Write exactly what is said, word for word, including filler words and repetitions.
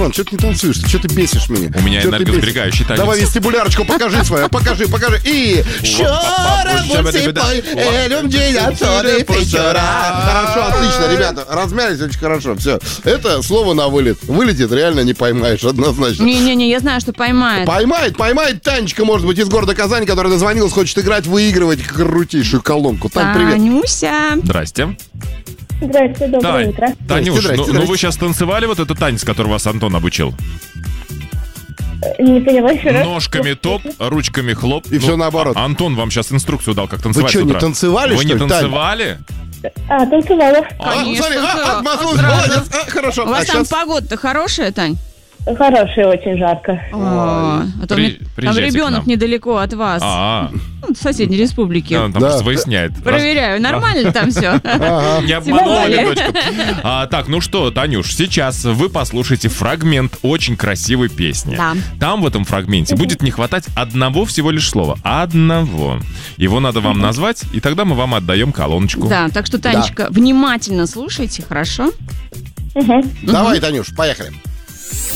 Иван, что ты не танцуешь? Что ты бесишь меня? У меня Чё ты энергосберегающий бесишь? танец. Давай вестибулярочку покажи свою. Покажи, покажи. И... Хорошо, отлично, ребята. Размялись очень хорошо. Все. Это слово на вылет. Вылетит, реально не поймаешь, однозначно. Не-не-не, я знаю, что поймает. Поймает, поймает Танечка, может быть, из города Казань, которая дозвонилась, хочет играть, выигрывать крутейшую колонку. Тань, привет. Танюся. Здрасте. Здравствуйте, доброе Тань, утро. Танюш, Здрасте, ну, здрасте. ну вы сейчас танцевали вот этот танец, который вас Антон обучил? Не поняла еще раз. Ножками топ, ручками хлоп. И всё наоборот. Антон вам сейчас инструкцию дал, как Вы танцевать что, с не утра. танцевали, Вы что не ли, Тань? танцевали? А, танцевала. А, Конечно, смотри, а, да. отмахнулась, Сразу. молодец, а, хорошо. У вас А там щас- погода-то хорошая, Тань? Хорошая, очень жарко. А, а то При- мне- там приезжайте к ребенок нам. недалеко от вас. А, Ну, в соседней республике. он там Да. просто выясняет. Проверяю, нормально ли там все? Не обманули Тем более. дочку. А, так, ну что, Танюш, сейчас вы послушаете фрагмент очень красивой песни. Да. Там в этом фрагменте будет не хватать одного всего лишь слова. Одного. Его надо вам назвать, и тогда мы вам отдаем колоночку. Да, так что, Танечка, внимательно слушайте, хорошо? Угу. Давай, Танюш, поехали.